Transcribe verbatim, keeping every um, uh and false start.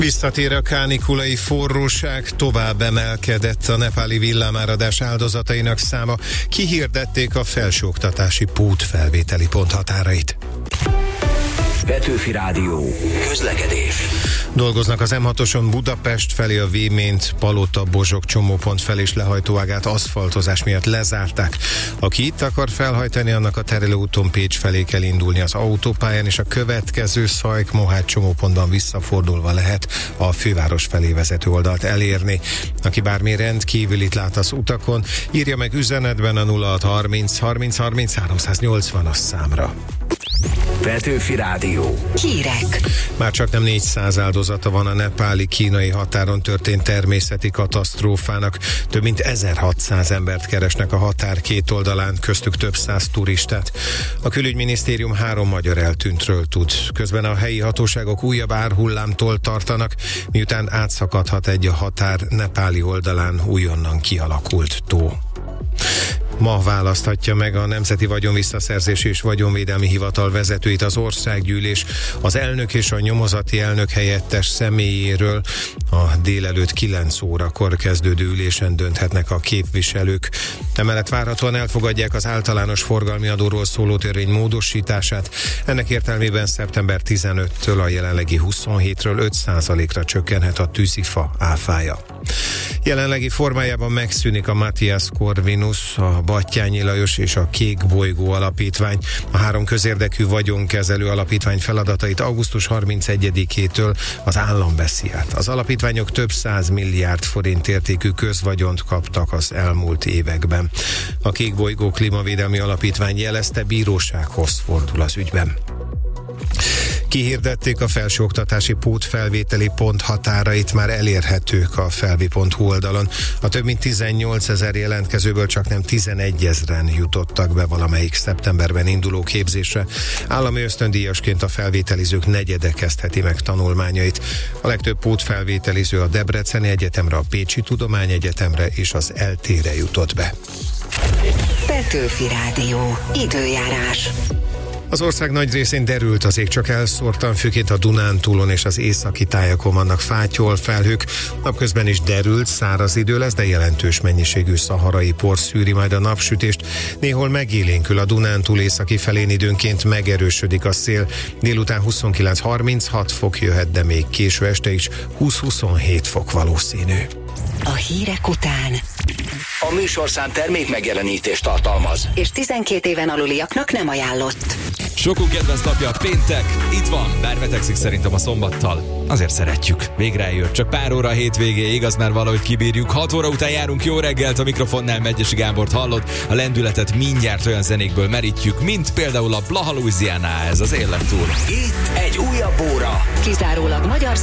Visszatér a kánikulai forróság, tovább emelkedett a nepáli villámáradás áldozatainak száma. Kihirdették a felsőoktatási pótfelvételi ponthatárait. Petőfi Rádió. Közlekedés. Dolgoznak az em hatoson Budapest felé a Véményt, Palota, Bozsok csomópont felé és lehajtóágát aszfaltozás miatt lezárták. Aki itt akar felhajtani, annak a terelőúton Pécs felé kell indulni az autópályán, és a következő Szajk-Mohács csomópontban visszafordulva lehet a főváros felé vezető oldalt elérni. Aki bármi rendkívülit lát az utakon, írja meg üzenetben a nulla hat harminc harminc harminc háromszáznyolcvanas számra. Petőfi Rádió. Hírek. Már csak nem négyszáz áldozata van a nepáli-kínai határon történt természeti katasztrófának. Több mint ezerhatszáz embert keresnek a határ két oldalán, köztük több száz turistát. A külügyminisztérium három magyar eltűntről tud. Közben a helyi hatóságok újabb árhullámtól tartanak, miután átszakadhat egy a határ nepáli oldalán újonnan kialakult tó. Ma választhatja meg a Nemzeti Vagyonvisszaszerzési és Vagyonvédelmi Hivatal vezetőit az országgyűlés az elnök és a nyomozati elnök helyettes személyéről. A délelőtt kilenc órakor kezdődő ülésen dönthetnek a képviselők. Emellett várhatóan elfogadják az általános forgalmi adóról szóló törvény módosítását. Ennek értelmében szeptember tizenötödikétől a jelenlegi huszonhétről öt százalékra csökkenhet a tűzifa áfája. Jelenlegi formájában megszűnik a Matthias Corvinus, a Batthyány Lajos és a Kék Bolygó Alapítvány. A három közérdekű vagyonkezelő alapítvány feladatait augusztus harmincegyedikétől az állam veszi át. Az alapítványok több száz milliárd forint értékű közvagyont kaptak az elmúlt években. A Kék Bolygó Klímavédelmi Alapítvány jelezte, bírósághoz fordul az ügyben. Kihirdették a felsőoktatási pótfelvételi pont határait, már elérhetők a felvi pont hu oldalon. A több mint tizennyolcezer jelentkezőből csak nem tizenegyezren jutottak be valamelyik szeptemberben induló képzésre. Állami ösztöndíjasként a felvételizők negyede kezdheti meg tanulmányait. A legtöbb pótfelvételiző a Debreceni Egyetemre, a Pécsi Tudományegyetemre és az é el té-re jutott be. Petőfi Rádió. Időjárás. Az ország nagy részén derült az ég, csak elszórtan, főként a Dunántúlon és az északi tájakon vannak fátyol felhők. Napközben is derült, száraz idő lesz, de jelentős mennyiségű szaharai por szűri majd a napsütést. Néhol megélénkül a Dunántúl északi felén, időnként megerősödik a szél. Délután huszonkilenc harminchat fok jöhet, de még késő este is húsz-huszonhét fok valószínű. A hírek után A műsorszám termék megjelenítést tartalmaz, és tizenkét éven aluliaknak nem ajánlott. Sokunk kedvenc napja péntek, itt van, bár vetekszik szerintem a szombattal. Azért szeretjük, végre eljött, csak pár óra a hétvégéig, az már valahogy kibírjuk. hat óra után járunk, jó reggelt, a mikrofonnál Megyesi Gábort hallod. A lendületet mindjárt olyan zenékből merítjük, mint például a Blaha Louisiana, ez az Élet túl. itt egy újabb óra. Kizárólag magyar